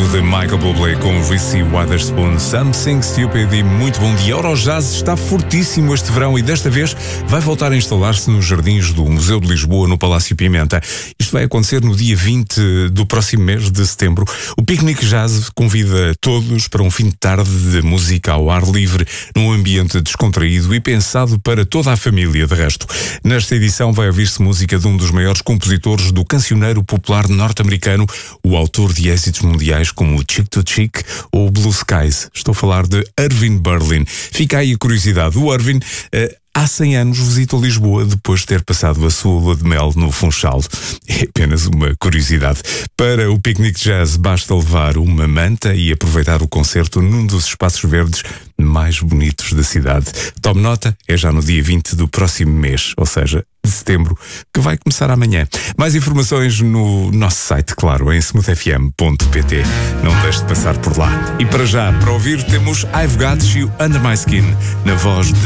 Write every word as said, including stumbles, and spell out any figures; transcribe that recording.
lançamento de Michael Bublé com Reese Witherspoon, Something Stupid. E muito bom dia. Eurojazz está fortíssimo este verão e desta vez vai voltar a instalar-se nos jardins do Museu de Lisboa, no Palácio Pimenta. Isto vai acontecer no dia vinte do próximo mês de setembro. O Picnic Jazz convida todos para um fim de tarde de música ao ar livre, num ambiente descontraído e pensado para toda a família, de resto. Nesta edição vai ouvir-se música de um dos maiores compositores do cancioneiro popular norte-americano, o autor de êxitos mundiais como Chick to Chick ou Blue Skies. Estou a falar de Irving Berlin. Fica aí a curiosidade. O Irving, uh, há cem anos, visita Lisboa depois de ter passado a sua lua de mel no Funchal. É apenas uma curiosidade. Para o Picnic Jazz basta levar uma manta e aproveitar o concerto num dos espaços verdes mais bonitos da cidade. Tome nota, é já no dia vinte do próximo mês, ou seja, de setembro, que vai começar amanhã. Mais informações no nosso site, claro, em smooth f m ponto p t. Não deixe de passar por lá. E para já, para ouvir, temos I've Got You Under My Skin, na voz de